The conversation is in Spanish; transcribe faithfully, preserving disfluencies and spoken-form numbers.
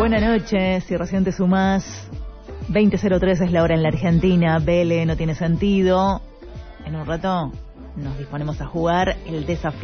buena noche. Si recién te sumás, veinte cero tres es la hora en la Argentina. Vele, no tiene sentido. En un rato nos disponemos a jugar el desafío.